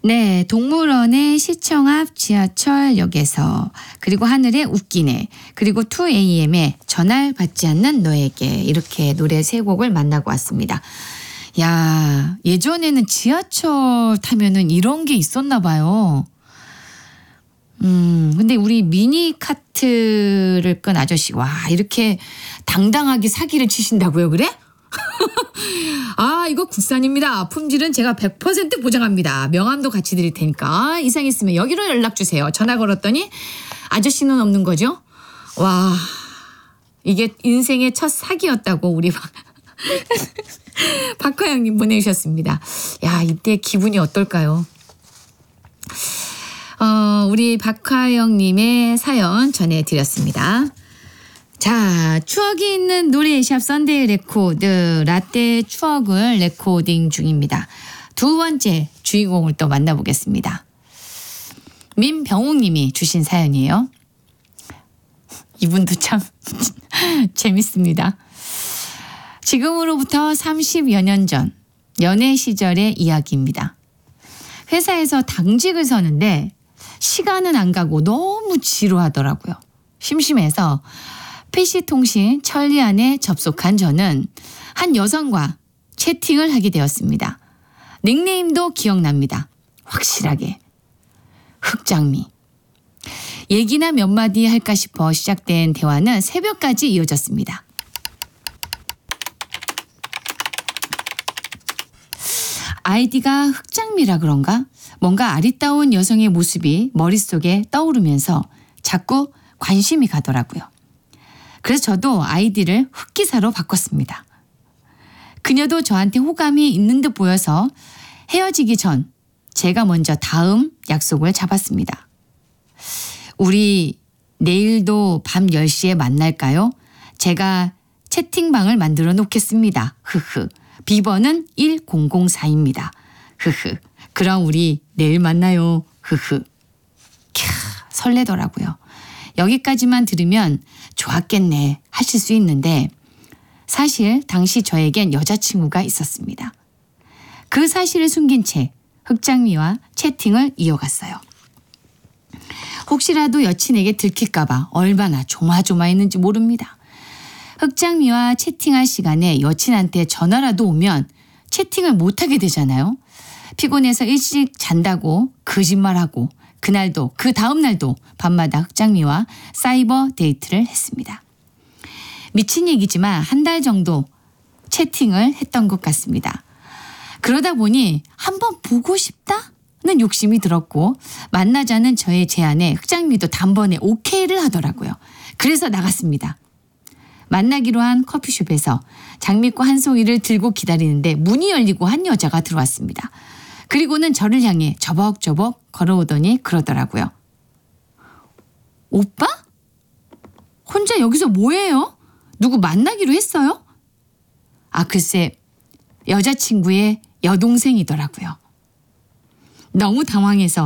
네, 동물원의 시청 앞 지하철역에서, 그리고 하늘의 웃기네, 그리고 2AM의 전화를 받지 않는 너에게, 이렇게 노래 세 곡을 만나고 왔습니다. 야, 예전에는 지하철 타면은 이런 게 있었나 봐요. 근데 우리 미니카트를 끈 아저씨, 와, 이렇게 당당하게 사기를 치신다고요, 그래? 아, 이거 국산입니다. 품질은 제가 100% 보장합니다. 명함도 같이 드릴 테니까 이상 있으면 여기로 연락 주세요. 전화 걸었더니 아저씨는 없는 거죠? 와, 이게 인생의 첫 사기였다고 우리 박화영님 보내주셨습니다. 야, 이때 기분이 어떨까요? 우리 박화영님의 사연 전해드렸습니다. 자, 추억이 있는 노래샵 썬데이 레코드, 라떼 추억을 레코딩 중입니다. 두 번째 주인공을 또 만나보겠습니다. 민병욱님이 주신 사연이에요. 이분도 참 재밌습니다. 지금으로부터 30여 년 전 연애 시절의 이야기입니다. 회사에서 당직을 서는데 시간은 안 가고 너무 지루하더라고요. 심심해서 PC통신 천리안에 접속한 저는 한 여성과 채팅을 하게 되었습니다. 닉네임도 기억납니다. 확실하게. 흑장미. 얘기나 몇 마디 할까 싶어 시작된 대화는 새벽까지 이어졌습니다. 아이디가 흑장미라 그런가? 뭔가 아리따운 여성의 모습이 머릿속에 떠오르면서 자꾸 관심이 가더라고요. 그래서 저도 아이디를 흑기사로 바꿨습니다. 그녀도 저한테 호감이 있는 듯 보여서 헤어지기 전 제가 먼저 다음 약속을 잡았습니다. 우리 내일도 밤 10시에 만날까요? 제가 채팅방을 만들어 놓겠습니다. 흐흐. 비번은 1004입니다. 흐흐. 그럼 우리 내일 만나요. 흐흐. 캬, 설레더라고요. 여기까지만 들으면 좋았겠네 하실 수 있는데 사실 당시 저에겐 여자친구가 있었습니다. 그 사실을 숨긴 채 흑장미와 채팅을 이어갔어요. 혹시라도 여친에게 들킬까 봐 얼마나 조마조마했는지 모릅니다. 흑장미와 채팅할 시간에 여친한테 전화라도 오면 채팅을 못하게 되잖아요. 피곤해서 일찍 잔다고 거짓말하고 그날도 그 다음날도 밤마다 흑장미와 사이버 데이트를 했습니다. 미친 얘기지만 한 달 정도 채팅을 했던 것 같습니다. 그러다 보니 한번 보고 싶다는 욕심이 들었고 만나자는 저의 제안에 흑장미도 단번에 오케이를 하더라고요. 그래서 나갔습니다. 만나기로 한 커피숍에서 장미꽃 한 송이를 들고 기다리는데 문이 열리고 한 여자가 들어왔습니다. 그리고는 저를 향해 저벅저벅 걸어오더니 그러더라고요. 오빠? 혼자 여기서 뭐해요? 누구 만나기로 했어요? 아, 글쎄 여자친구의 여동생이더라고요. 너무 당황해서